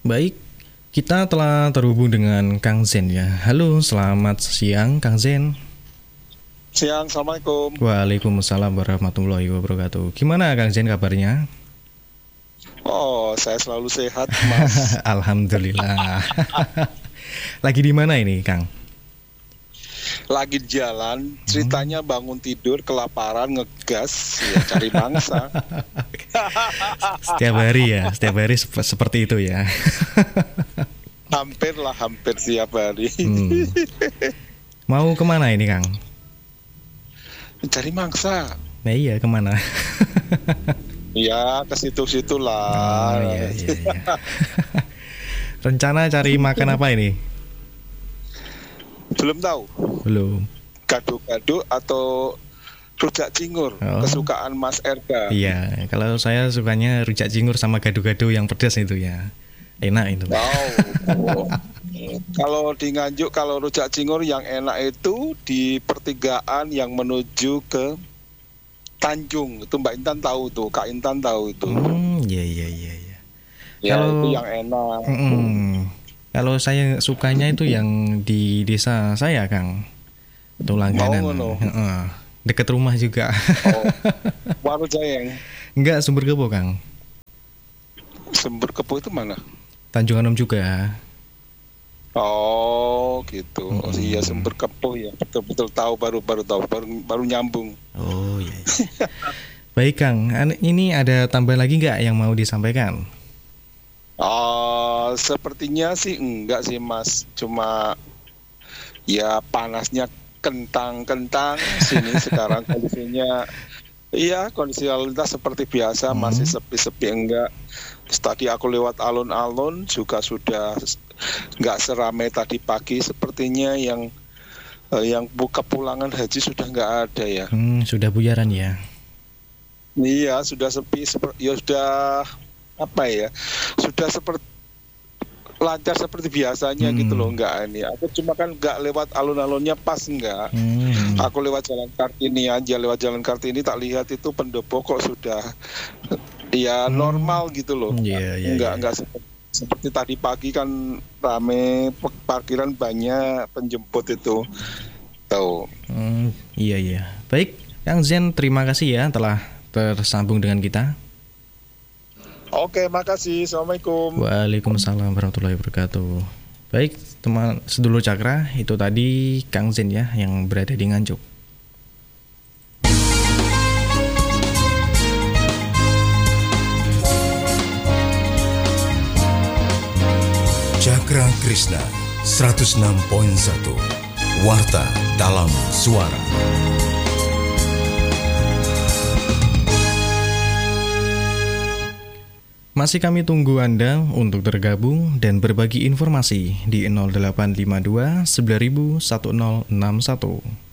Baik, kita telah terhubung dengan Kang Zen ya. Halo, selamat siang Kang Zen. Siang, Assalamualaikum. Waalaikumsalam warahmatullahi wabarakatuh. Gimana Kang Zen kabarnya? Oh, saya selalu sehat, Mas. Alhamdulillah. Lagi di mana ini, Kang? Lagi di jalan, ceritanya bangun tidur, kelaparan, ngegas, ya cari mangsa. Setiap hari seperti itu ya. Hampir setiap hari. Mau kemana ini, Kang? Cari mangsa. Nah iya, kemana? Ya, ke situ-situ lah. Oh, iya. Rencana cari makan apa ini? Belum tahu. Belum. Gado-gado atau rujak cingur, kesukaan Mas Erga. Iya, kalau saya sukanya rujak cingur sama gado-gado yang pedas itu ya. Enak itu. Wow. Kalau di Nganjuk, kalau rujak cingur yang enak itu di pertigaan yang menuju ke Tanjung. Itu Mbak Intan tahu tuh, Kak Intan tahu itu. Iya. Ya, kalau itu yang enak. Kalau saya sukanya itu yang di desa saya, Kang. Itu langganan. Dekat rumah juga. Warujayeng. Enggak, Sumber Kebo, Kang. Sumber Kebo itu mana? Tanjung Anom juga. Oh, gitu. Oh, iya, Sumber Kebo ya. Betul tahu, baru tahu, baru nyambung. Oh, iya. Baik, Kang. Ini ada tambahan lagi nggak yang mau disampaikan? Sepertinya sih enggak sih, Mas. Cuma ya panasnya kentang sini sekarang kondisinya. Iya, kondisi lalu lintas seperti biasa, masih sepi-sepi enggak. Terus tadi aku lewat alun-alun juga sudah enggak seramai tadi pagi. Sepertinya yang buka pulangan haji sudah enggak ada ya. Sudah buyaran ya. Iya, sudah sepi. Ya sudah sudah seperti lancar seperti biasanya gitu loh, enggak ini. Aku cuma kan enggak lewat alun-alunnya pas enggak. Aku lewat Jalan Kartini aja, lewat Jalan Kartini tak lihat itu pendopo kok sudah ya normal gitu loh. Enggak seperti tadi pagi kan rame, parkiran banyak, penjemput itu. Tahu. Iya. Baik, Kang Zen, terima kasih ya telah tersambung dengan kita. Oke, makasih. Assalamualaikum. Waalaikumsalam warahmatullahi wabarakatuh. Baik, teman sedulur Cakra, itu tadi Kang Zen ya yang berada di Nganjuk. Cakra Krishna 106.1 Warta dalam Suara. Masih kami tunggu Anda untuk tergabung dan berbagi informasi di 0852 9000 1061.